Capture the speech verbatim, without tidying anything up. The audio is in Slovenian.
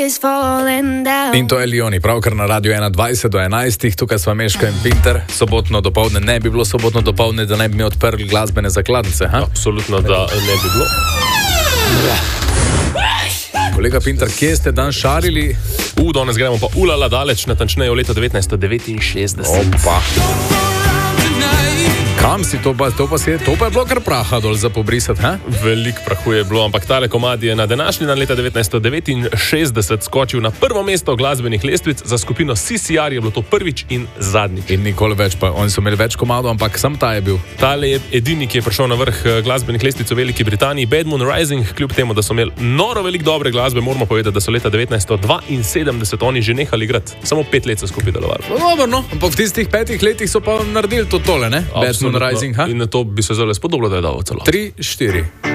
In to je Lioni, pravkar na radiju ena dvajset do enajstih, tukaj sva Meško in Pinter. Sobotno dopoldne ne bi bilo sobotno dopoldne, da ne bi mi odprli glasbene zakladnice, ha? Absolutno, da ne bi bilo. Kolega Pinter, kje ste dan šarili? U, danes gremo pa ulala daleč, natančneje v leto devetnajststo devetinšestdeset. Opa. Kam si to pa, to pa, si, to pa je bilo kar praha dol za pobrisati, ha? Velik prahu je bilo, ampak tale komad je na današnji dan leta devetnajststo devetinšestdeset skočil na prvo mesto glasbenih lestvic. Za skupino C C R je bilo to prvič in zadnjič. In nikoli več, pa oni so imeli več komadov, ampak sam ta je bil. Tale je edini, ki je prišel na vrh glasbenih lestvic v Veliki Britaniji, Bad Moon Rising, kljub temu, da so imeli noro veliko dobre glasbe, moramo povedati, da so leta devetnajststo dvainsedemdeset oni že nehali igrati. Samo pet let so skupaj delovali. No, dobro, no, ampak v tistih petih letih so pa naredili to tole, ne? Bad Moon Rising, ha? In na to bi se zelo spodobilo, da je dalo celo. Tri, štiri.